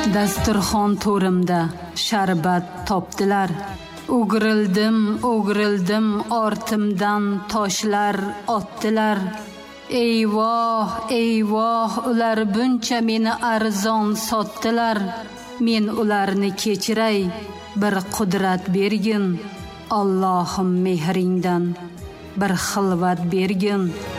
Dasturxon to'rimda sharbat topdilar. O'girildim ortimdan toshlar otdilar. Eyvoh, ular buncha meni arzon sotdilar. Men ularni kechiray, bir qudrat bergin. Allohim mehringdan bir xilvat bergin.